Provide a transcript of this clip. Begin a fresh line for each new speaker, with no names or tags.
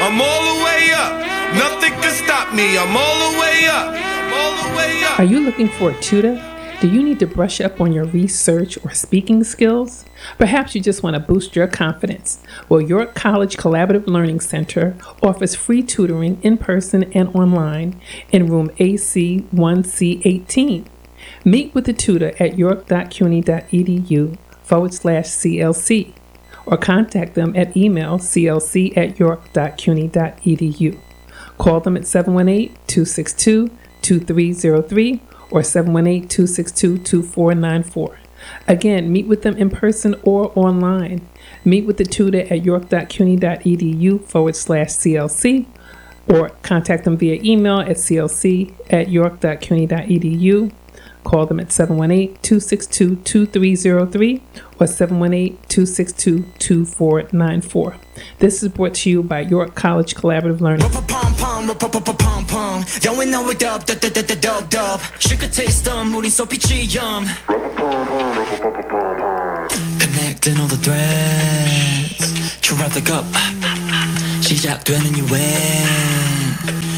I'm all the way up. Nothing can stop me. I'm all the way up. I'm all the way up.
Are you looking for a tutor? Do you need to brush up on your research or speaking skills? Perhaps you just want to boost your confidence. Well, York College Collaborative Learning Center offers free tutoring in person and online in room AC 1C18. Meet with the tutor at york.cuny.edu/CLC or contact them at email clc@york.cuny.edu. Call them at 718-262-2303 or 718-262-2494. Again, meet with them in person or online. Meet with the tutor at york.cuny.edu/CLC or contact them via email at clc@york.cuny.edu. Call them at 718-262-2303 or 718-262-2494. This is brought to you by York College Collaborative Learning.
Connecting all the threads throughout the cup. 시작되는 유행.